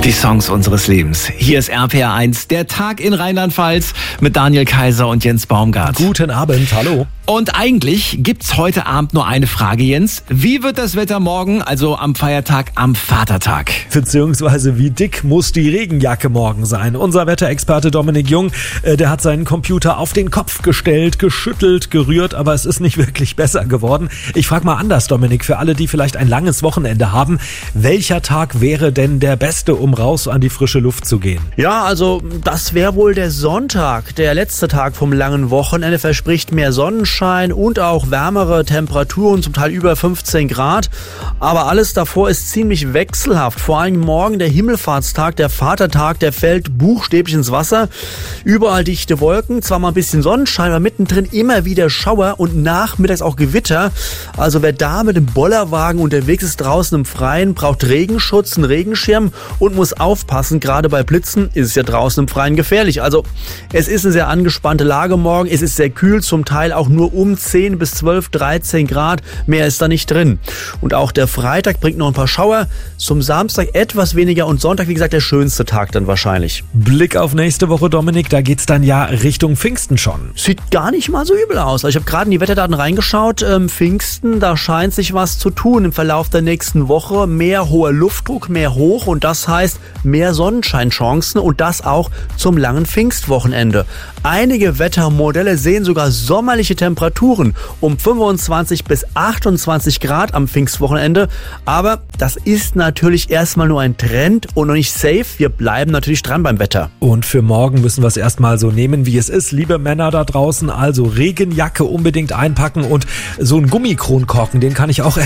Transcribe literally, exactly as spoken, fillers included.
Die Songs unseres Lebens. Hier ist R P R eins, der Tag in Rheinland-Pfalz mit Daniel Kaiser und Jens Baumgart. Guten Abend, hallo. Und eigentlich gibt's heute Abend nur eine Frage, Jens. Wie wird das Wetter morgen, also am Feiertag, am Vatertag? Beziehungsweise wie dick muss die Regenjacke morgen sein? Unser Wetterexperte Dominik Jung, äh, der hat seinen Computer auf den Kopf gestellt, geschüttelt, gerührt, aber es ist nicht wirklich besser geworden. Ich frage mal anders, Dominik, für alle, die vielleicht ein langes Wochenende haben. Welcher Tag wäre denn der beste, um raus an die frische Luft zu gehen? Ja, also das wäre wohl der Sonntag. Der letzte Tag vom langen Wochenende verspricht mehr Sonnenschein und auch wärmere Temperaturen, zum Teil über fünfzehn Grad. Aber alles davor ist ziemlich wechselhaft. Vor allem morgen der Himmelfahrtstag, der Vatertag, der fällt buchstäblich ins Wasser. Überall dichte Wolken, zwar mal ein bisschen Sonnenschein, aber mittendrin immer wieder Schauer und nachmittags auch Gewitter. Also wer da mit dem Bollerwagen unterwegs ist draußen im Freien, braucht Regenschutz, einen Regenschirm und muss aufpassen. Gerade bei Blitzen ist es ja draußen im Freien gefährlich. Also es ist eine sehr angespannte Lage morgen. Es ist sehr kühl, zum Teil auch nur um zehn bis zwölf, dreizehn Grad. Mehr ist da nicht drin. Und auch der Freitag bringt noch ein paar Schauer. Zum Samstag etwas weniger und Sonntag, wie gesagt, der schönste Tag dann wahrscheinlich. Blick auf nächste Woche, Dominik, da geht's dann ja Richtung Pfingsten schon. Sieht gar nicht mal so übel aus. Also ich habe gerade in die Wetterdaten reingeschaut. Ähm, Pfingsten, da scheint sich was zu tun im Verlauf der nächsten Woche. Mehr hoher Luftdruck, mehr hoch und das heißt mehr Sonnenscheinchancen und das auch zum langen Pfingstwochenende. Einige Wettermodelle sehen sogar sommerliche Temperaturen um fünfundzwanzig bis achtundzwanzig Grad am Pfingstwochenende. Aber das ist natürlich erstmal nur ein Trend und noch nicht safe. Wir bleiben natürlich dran beim Wetter. Und für morgen müssen wir es erstmal so nehmen, wie es ist. Liebe Männer da draußen, also Regenjacke unbedingt einpacken und so einen Gummikronkorken, den kann ich auch